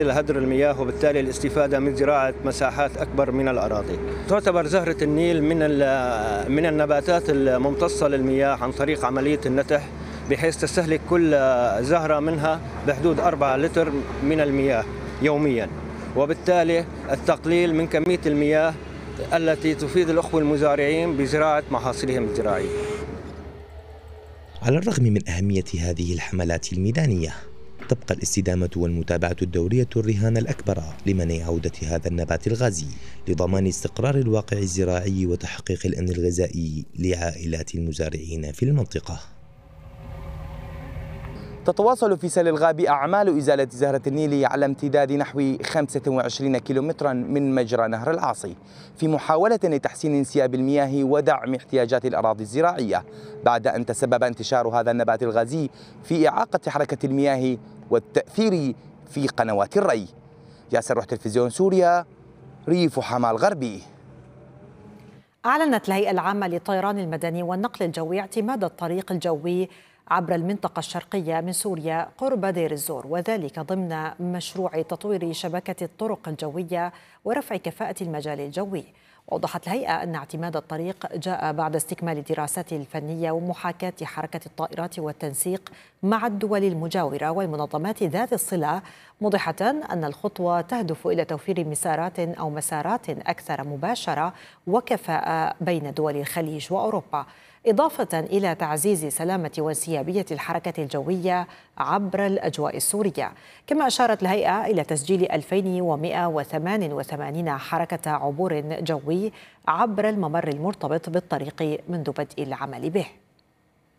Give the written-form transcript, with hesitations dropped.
هدر المياه وبالتالي الاستفادة من زراعة مساحات أكبر من الأراضي. تعتبر زهرة النيل من النباتات الممتصة للمياه عن طريق عملية النتح، بحيث تستهلك كل زهرة منها بحدود 4 لتر من المياه يوميا، وبالتالي التقليل من كمية المياه التي تفيد الأخوة المزارعين بزراعة محاصيلهم الزراعية. على الرغم من أهمية هذه الحملات الميدانية، تبقى الاستدامة والمتابعة الدورية الرهان الأكبر لمنع عودة هذا النبات الغازي لضمان استقرار الواقع الزراعي وتحقيق الأمن الغذائي لعائلات المزارعين في المنطقة. تتواصل في سيل الغابي أعمال إزالة زهرة النيل على امتداد نحو 25 كيلومترا من مجرى نهر العاصي، في محاولة لتحسين انسياب المياه ودعم احتياجات الأراضي الزراعية، بعد أن تسبب انتشار هذا النبات الغازي في إعاقة حركة المياه والتأثير في قنوات الري. ياسر روح تلفزيون سوريا، ريف حماة الغربي. أعلنت الهيئة العامة للطيران المدني والنقل الجوي اعتماد الطريق الجوي عبر المنطقة الشرقية من سوريا قرب دير الزور، وذلك ضمن مشروع تطوير شبكة الطرق الجوية ورفع كفاءة المجال الجوي. وأوضحت الهيئة أن اعتماد الطريق جاء بعد استكمال الدراسات الفنية ومحاكاة حركة الطائرات والتنسيق مع الدول المجاورة والمنظمات ذات الصلة، موضحة أن الخطوة تهدف إلى توفير مسارات أكثر مباشرة وكفاءة بين دول الخليج وأوروبا، إضافة إلى تعزيز سلامة وانسيابية الحركة الجوية عبر الأجواء السورية. كما أشارت الهيئة إلى تسجيل 2188 حركة عبور جوي عبر الممر المرتبط بالطريق منذ بدء العمل به.